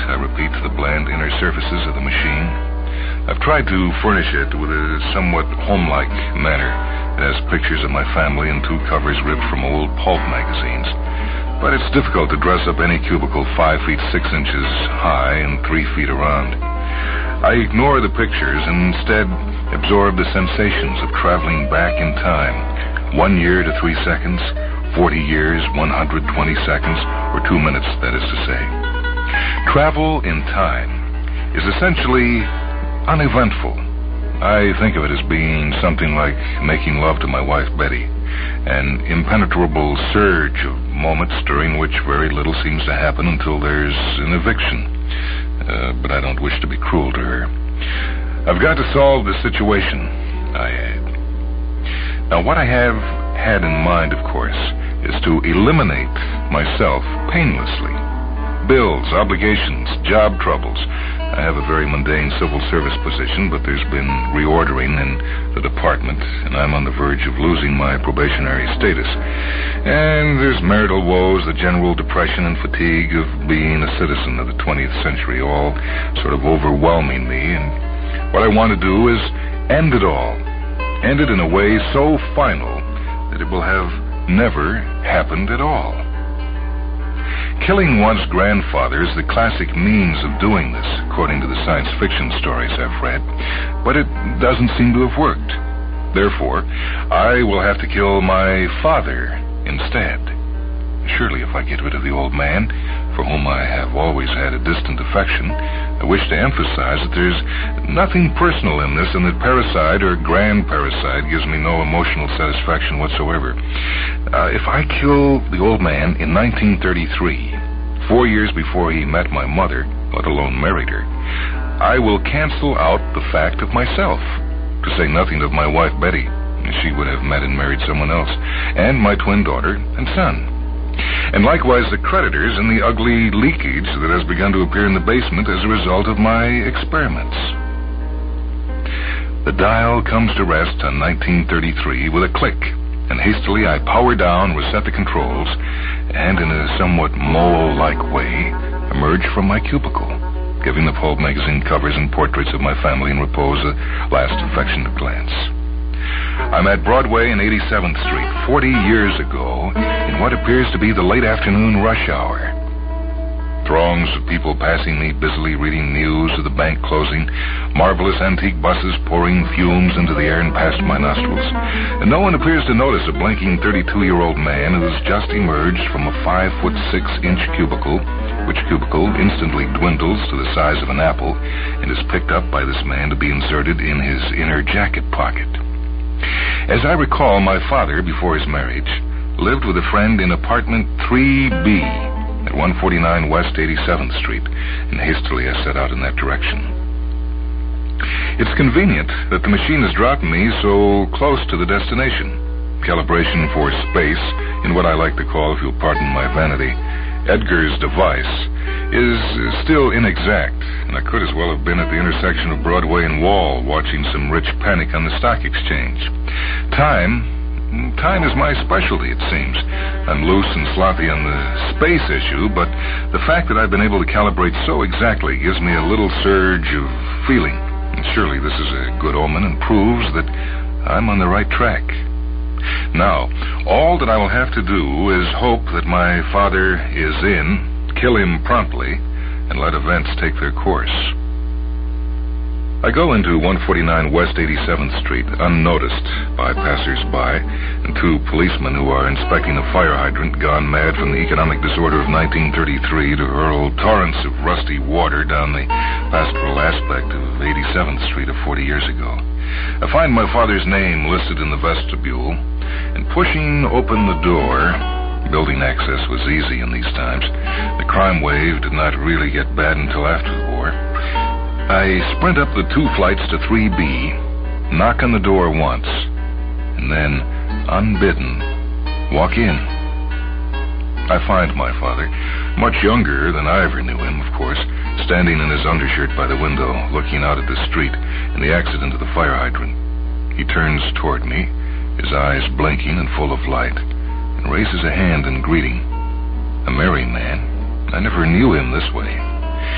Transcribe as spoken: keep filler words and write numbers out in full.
I repeat, to the bland inner surfaces of the machine. I've tried to furnish it with a somewhat home-like manner. It has pictures of my family and two covers ripped from old pulp magazines. But it's difficult to dress up any cubicle five feet six inches high and three feet around. I ignore the pictures and instead absorb the sensations of traveling back in time. One year to three seconds, forty years, one hundred twenty seconds, or two minutes, that is to say. Travel in time is essentially uneventful. I think of it as being something like making love to my wife, Betty, an impenetrable surge of moments during which very little seems to happen until there's an eviction. Uh, but I don't wish to be cruel to her. I've got to solve the situation, I add. Now, what I have had in mind, of course, is to eliminate myself painlessly. Bills, obligations, job troubles. I have a very mundane civil service position, but there's been reordering in the department, and I'm on the verge of losing my probationary status. And there's marital woes, the general depression and fatigue of being a citizen of the twentieth century, all sort of overwhelming me. And what I want to do is end it all. End it in a way so final that it will have never happened at all. Killing one's grandfather is the classic means of doing this, according to the science fiction stories I've read, but it doesn't seem to have worked. Therefore, I will have to kill my father instead. Surely, if I get rid of the old man, for whom I have always had a distant affection, I wish to emphasize that there's nothing personal in this, and that parricide or grand parricide gives me no emotional satisfaction whatsoever. Uh, if I kill the old man in nineteen thirty-three, four years before he met my mother, let alone married her, I will cancel out the fact of myself, to say nothing of my wife Betty. She would have met and married someone else, and my twin daughter and son. And likewise the creditors and the ugly leakage that has begun to appear in the basement as a result of my experiments. The dial comes to rest on nineteen thirty-three with a click, and hastily I power down, reset the controls, and in a somewhat mole-like way emerge from my cubicle, giving the pulp magazine covers and portraits of my family in repose a last affectionate glance. I'm at Broadway and eighty-seventh Street, forty years ago, in what appears to be the late afternoon rush hour. Throngs of people passing me, busily reading news of the bank closing, marvelous antique buses pouring fumes into the air and past my nostrils. And no one appears to notice a blinking thirty-two-year-old man who has just emerged from a five-foot-six-inch cubicle, which cubicle instantly dwindles to the size of an apple and is picked up by this man to be inserted in his inner jacket pocket. As I recall, my father, before his marriage, lived with a friend in apartment three B at one forty-nine West eighty-seventh Street, and hastily I set out in that direction. It's convenient that the machine has dropped me so close to the destination. Calibration for space, in what I like to call, if you'll pardon my vanity, Edgar's device, is still inexact, and I could as well have been at the intersection of Broadway and Wall watching some rich panic on the stock exchange. Time, time is my specialty, it seems. I'm loose and sloppy on the space issue, but the fact that I've been able to calibrate so exactly gives me a little surge of feeling. And surely this is a good omen and proves that I'm on the right track. Now, all that I will have to do is hope that my father is in, kill him promptly, and let events take their course. I go into one forty-nine West eighty-seventh Street, unnoticed by passers-by, and two policemen who are inspecting a fire hydrant gone mad from the economic disorder of nineteen thirty-three to hurl torrents of rusty water down the pastoral aspect of eighty-seventh Street of forty years ago. I find my father's name listed in the vestibule, and pushing open the door, building access was easy in these times. The crime wave did not really get bad until after the war. I sprint up the two flights to three B, knock on the door once, and then, unbidden, walk in. I find my father, much younger than I ever knew him, of course, standing in his undershirt by the window, looking out at the street and the accident of the fire hydrant. He turns toward me, his eyes blinking and full of light, and raises a hand in greeting. A merry man. I never knew him this way.